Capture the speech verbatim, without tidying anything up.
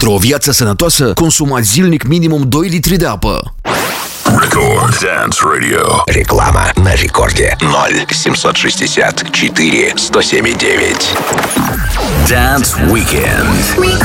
Pentru o viață sănătoasă, consumați zilnic minimum doi litri de apă. Record Dance Radio. Реклама на рекорде. ноль семьсот шестьдесят четыре сто семь девять. Dance Weekend.